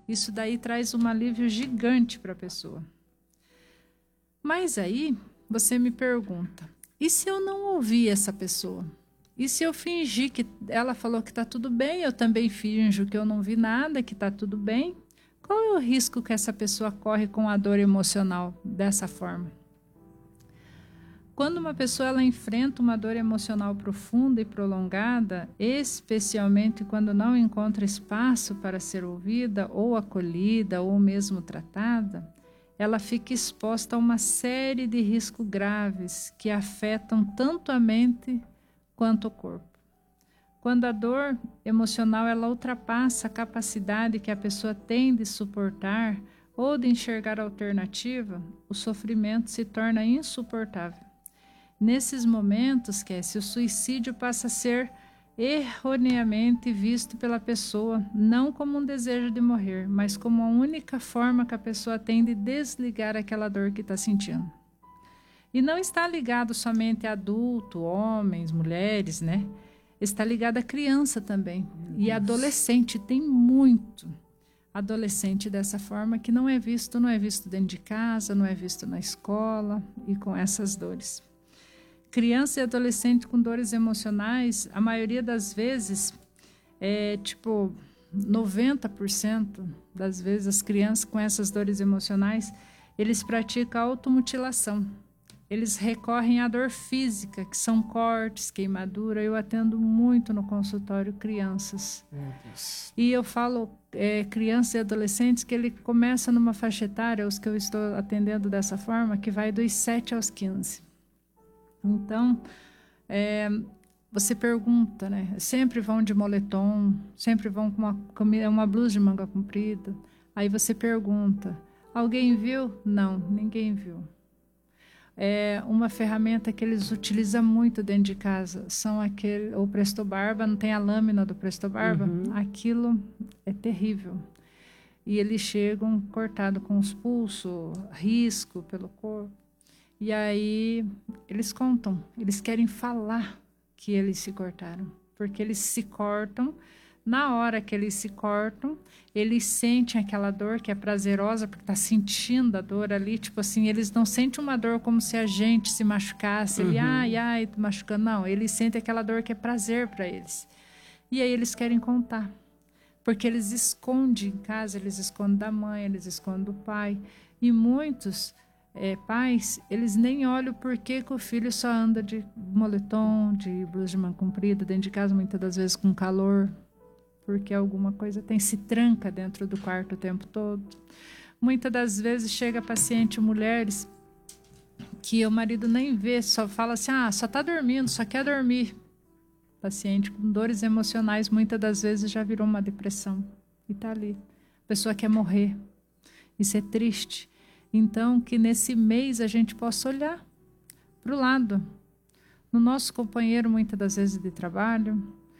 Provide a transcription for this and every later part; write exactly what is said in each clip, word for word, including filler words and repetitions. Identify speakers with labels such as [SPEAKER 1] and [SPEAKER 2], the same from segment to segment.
[SPEAKER 1] Isso daí traz um alívio gigante para a pessoa. Mas aí você me pergunta, e se eu não ouvir essa pessoa? E se eu fingir que ela falou que está tudo bem, eu também finjo que eu não vi nada, que está tudo bem? Qual é o risco que essa pessoa corre com a dor emocional dessa forma? Quando uma pessoa ela enfrenta uma dor emocional profunda e prolongada, especialmente quando não encontra espaço para ser ouvida ou acolhida ou mesmo tratada, ela fica exposta a uma série de riscos graves que afetam tanto a mente quanto o corpo. Quando a dor emocional ela ultrapassa a capacidade que a pessoa tem de suportar ou de enxergar a alternativa, o sofrimento se torna insuportável. Nesses momentos, Cassie, o suicídio passa a ser erroneamente visto pela pessoa, não como um desejo de morrer, mas como a única forma que a pessoa tem de desligar aquela dor que está sentindo. E não está ligado somente a adulto, homens, mulheres, né? Está ligado a criança também. E adolescente, tem muito adolescente dessa forma que não é visto, não é visto dentro de casa, não é visto na escola e com essas dores. Criança e adolescente com dores emocionais, a maioria das vezes, é tipo noventa por cento das vezes as crianças com essas dores emocionais, eles praticam automutilação. Eles recorrem à dor física, que são cortes, queimadura. Eu atendo muito no consultório crianças. E eu falo é, crianças e adolescentes que ele começa numa faixa etária, os que eu estou atendendo dessa forma, que vai dos sete aos quinze. Então, é, você pergunta, né? Sempre vão de moletom, sempre vão com uma, uma blusa de manga comprida. Aí você pergunta, alguém viu? Não, ninguém viu. É uma ferramenta que eles utilizam muito dentro de casa. São aquele, o Presto Barba, não tem a lâmina do Presto Barba? Uhum. Aquilo é terrível. E eles chegam cortados com os pulsos, risco pelo corpo. E aí eles contam, eles querem falar que eles se cortaram, porque eles se cortam, na hora que eles se cortam, eles sentem aquela dor que é prazerosa, porque está sentindo a dor ali, tipo assim, eles não sentem uma dor como se a gente se machucasse, uhum. ele, ai, ai, machucando, não, eles sentem aquela dor que é prazer para eles. E aí eles querem contar, porque eles escondem em casa, eles escondem da mãe, eles escondem do pai, e muitos... É, pais, eles nem olham por que o filho só anda de moletom, de blusa de manga comprida, dentro de casa, muitas das vezes com calor, porque alguma coisa tem, se tranca dentro do quarto o tempo todo. Muitas das vezes chega paciente, mulheres, que o marido nem vê, só fala assim, ah, só está dormindo, só quer dormir. Paciente com dores emocionais, muitas das vezes já virou uma depressão, e está ali. A pessoa quer morrer, isso é triste. Então, que nesse mês a gente possa olhar para o lado, no nosso companheiro, muitas das vezes de trabalho,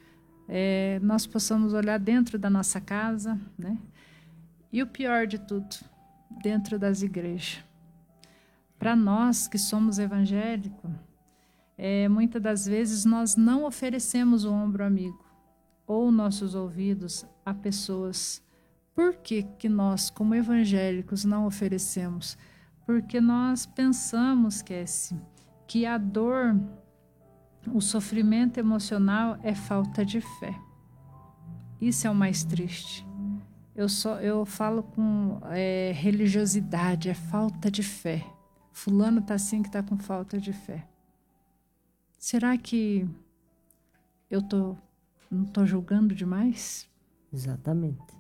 [SPEAKER 1] é, nós possamos olhar dentro da nossa casa, né? E o pior de tudo, dentro das igrejas. Para nós que somos evangélicos, é, muitas das vezes nós não oferecemos o ombro amigo ou nossos ouvidos a pessoas. Por que que nós, como evangélicos, não oferecemos? Porque nós pensamos, Cassie, que a dor, o sofrimento emocional é falta de fé. Isso é o mais triste. Eu, só, eu falo com é, religiosidade, é falta de fé. Fulano está assim que está com falta de fé. Será que eu tô, não estou julgando demais?
[SPEAKER 2] Exatamente.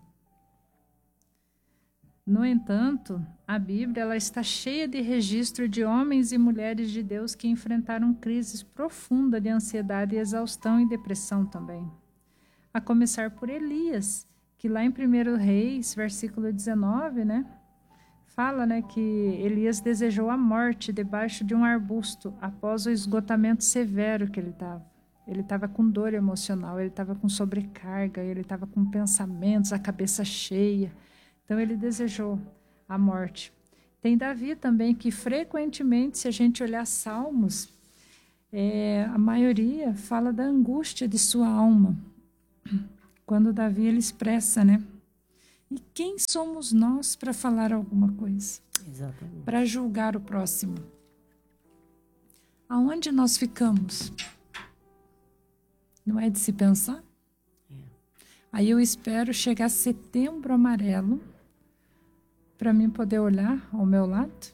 [SPEAKER 1] No entanto, a Bíblia ela está cheia de registro de homens e mulheres de Deus que enfrentaram crises profundas de ansiedade, exaustão e depressão também. A começar por Elias, que lá em primeiro Reis, versículo dezenove, né, fala, né, que Elias desejou a morte debaixo de um arbusto após o esgotamento severo que ele estava. Ele estava com dor emocional, ele estava com sobrecarga, ele estava com pensamentos, a cabeça cheia. Então, ele desejou a morte. Tem Davi também, que frequentemente, se a gente olhar Salmos, é, a maioria fala da angústia de sua alma. Quando Davi ele expressa, né, E quem somos nós para falar alguma coisa?
[SPEAKER 2] Exatamente.
[SPEAKER 1] Para julgar o próximo? Aonde nós ficamos? Não é de se pensar?
[SPEAKER 2] É.
[SPEAKER 1] Aí eu espero chegar setembro amarelo para mim poder olhar ao meu lado.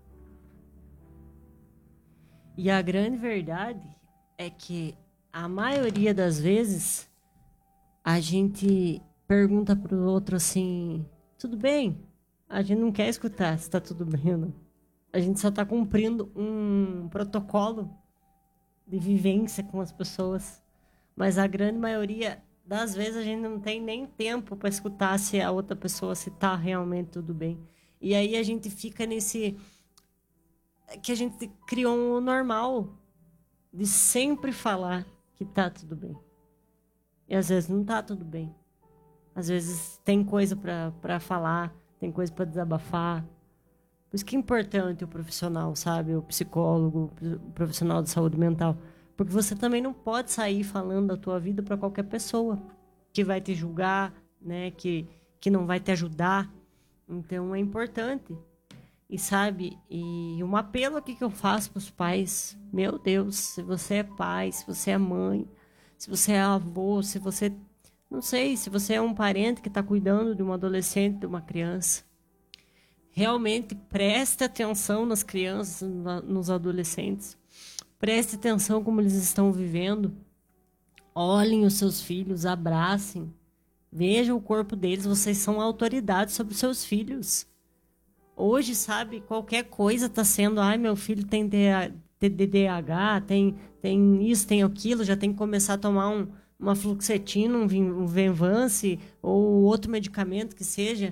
[SPEAKER 2] E a grande verdade é que a maioria das vezes a gente pergunta para o outro assim, tudo bem? A gente não quer escutar se está tudo bem ou não. A gente só está cumprindo um protocolo de vivência com as pessoas. Mas a grande maioria das vezes a gente não tem nem tempo para escutar se a outra pessoa se está realmente tudo bem. E aí a gente fica nesse... que a gente criou um normal de sempre falar que está tudo bem. E às vezes não está tudo bem. Às vezes tem coisa para falar, tem coisa para desabafar. Por isso que é importante o profissional, sabe? O psicólogo, o profissional de saúde mental. Porque você também não pode sair falando da tua vida para qualquer pessoa que vai te julgar, né? Que, que não vai te ajudar. Então é importante. E sabe, e um apelo aqui que eu faço para os pais. Meu Deus, se você é pai, se você é mãe, se você é avô, se você... não sei, se você é um parente que está cuidando de um adolescente, de uma criança. Realmente preste atenção nas crianças, nos adolescentes. Preste atenção como eles estão vivendo. Olhem os seus filhos, abracem. Vejam o corpo deles, vocês são autoridades sobre os seus filhos. Hoje, sabe, qualquer coisa está sendo... ai, meu filho tem D D A H, tem, tem isso, tem aquilo, já tem que começar a tomar um, uma fluoxetina, um, um Venvance ou outro medicamento que seja.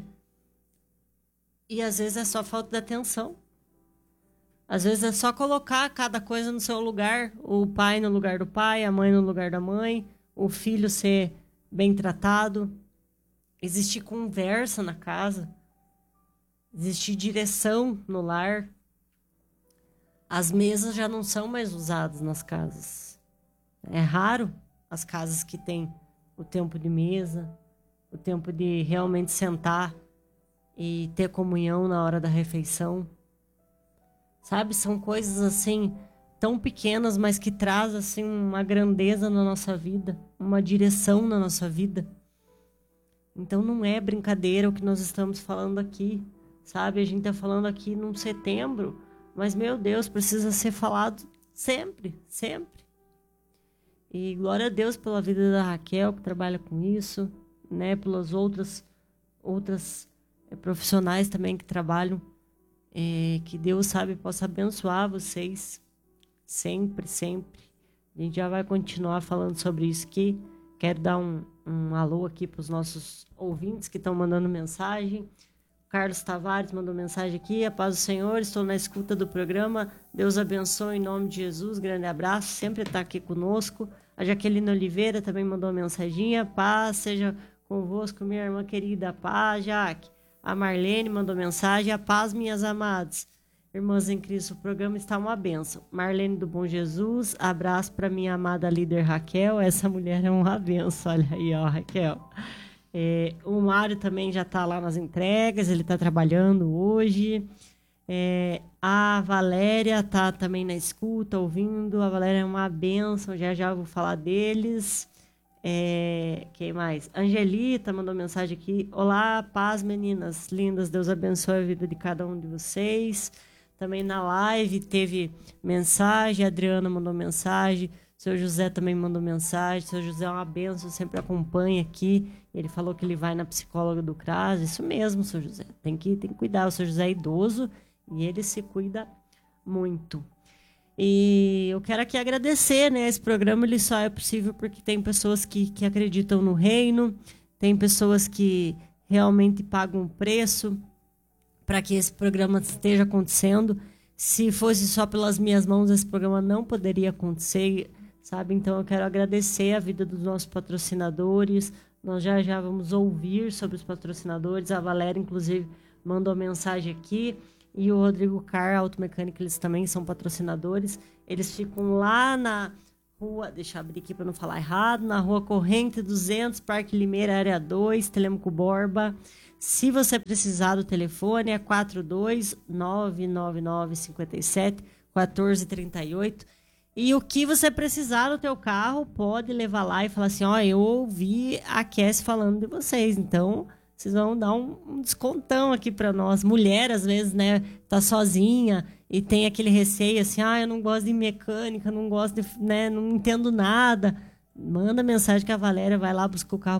[SPEAKER 2] E às vezes é só falta de atenção. Às vezes é só colocar cada coisa no seu lugar. O pai no lugar do pai, a mãe no lugar da mãe, o filho ser bem tratado. Existir conversa na casa. Existir direção no lar. As mesas já não são mais usadas nas casas. É raro as casas que têm o tempo de mesa, o tempo de realmente sentar e ter comunhão na hora da refeição. Sabe, são coisas assim tão pequenas, mas que traz assim uma grandeza na nossa vida, uma direção na nossa vida. Então não é brincadeira o que nós estamos falando aqui, sabe? A gente está falando aqui num setembro, mas meu Deus, precisa ser falado sempre, sempre. E glória a Deus pela vida da Raquel, que trabalha com isso, né? Pelas outras outras profissionais também que trabalham, é, que Deus, sabe, possa abençoar vocês sempre, sempre. A gente já vai continuar falando sobre isso aqui. Quero dar um, um alô aqui para os nossos ouvintes que estão mandando mensagem. Carlos Tavares mandou mensagem aqui. A paz do Senhor, estou na escuta do programa. Deus abençoe em nome de Jesus. Grande abraço, sempre está aqui conosco. A Jaqueline Oliveira também mandou uma mensaginha. Paz seja convosco, minha irmã querida. Paz, Jaque. A Marlene mandou mensagem. A paz, minhas amadas. Irmãs em Cristo, o programa está uma bênção. Marlene do Bom Jesus, abraço para minha amada líder Raquel. Essa mulher é uma bênção, olha aí, ó, Raquel. É, o Mário também já está lá nas entregas, ele está trabalhando hoje. É, a Valéria está também na escuta, ouvindo. A Valéria é uma bênção, já já vou falar deles. É, quem mais? Angelita mandou mensagem aqui. Olá, paz, meninas lindas. Deus abençoe a vida de cada um de vocês. Também na live teve mensagem. A Adriana mandou mensagem. O seu José também mandou mensagem. O seu José é uma bênção, sempre acompanha aqui. Ele falou que ele vai na psicóloga do C R A S. Isso mesmo, seu José. Tem que, tem que cuidar. O seu José é idoso e ele se cuida muito. E eu quero aqui agradecer, né? Esse programa ele só é possível porque tem pessoas que, que acreditam no reino, tem pessoas que realmente pagam um preço para que esse programa esteja acontecendo. Se fosse só pelas minhas mãos, esse programa não poderia acontecer, sabe? Então eu quero agradecer a vida dos nossos patrocinadores. Nós já já vamos ouvir sobre os patrocinadores. A Valéria, inclusive, mandou mensagem aqui. E o Rodrigo Car, Automecânica, eles também são patrocinadores. Eles ficam lá na rua, deixa eu abrir aqui para não falar errado, na rua Corrente duzentos, Parque Limeira, área dois, Telêmaco Borba. Se você precisar do telefone, é quatro dois nove nove nove cinco sete um quatro três oito. E o que você precisar no teu carro, pode levar lá e falar assim, ó, eu ouvi a Cassie falando de vocês, então vocês vão dar um, um descontão aqui para nós. Mulher, às vezes, né, tá sozinha e tem aquele receio assim, ah, eu não gosto de mecânica, não gosto de, né, não entendo nada. Manda mensagem que a Valéria vai lá buscar o carro